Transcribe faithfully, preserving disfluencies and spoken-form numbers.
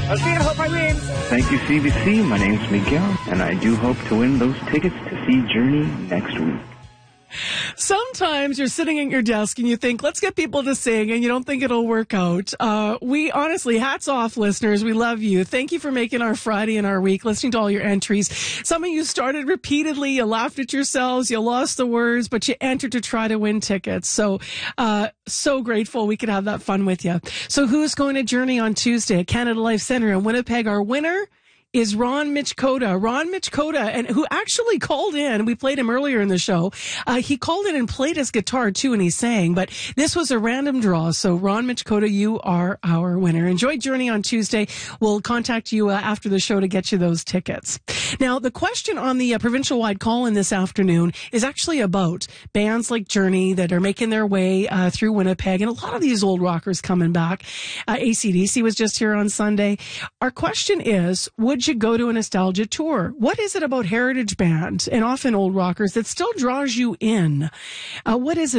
I'll see you. Hope I win. Thank you, C B C. My name's Miguel, and I do hope to win those tickets to see Journey next week. Sometimes you're sitting at your desk and you think, let's get people to sing, and you don't think it'll work out. Uh, we honestly, hats off, listeners. We love you. Thank you for making our Friday and our week, listening to all your entries. Some of you started repeatedly. You laughed at yourselves. You lost the words, but you entered to try to win tickets. So, uh, so grateful we could have that fun with you. So who's going to Journey on Tuesday at Canada Life Centre in Winnipeg? Our winner is Ron Michkota. Ron Michkota, and who actually called in. We played him earlier in the show. Uh, he called in and played his guitar too, and he sang. But this was a random draw. So Ron Michkota, you are our winner. Enjoy Journey on Tuesday. We'll contact you uh, after the show to get you those tickets. Now, the question on the uh, provincial-wide call-in this afternoon is actually about bands like Journey that are making their way uh, through Winnipeg, and a lot of these old rockers coming back. Uh, A C D C was just here on Sunday. Our question is, would you go to a nostalgia tour? What is it about heritage bands and often old rockers that still draws you in? Uh, what is it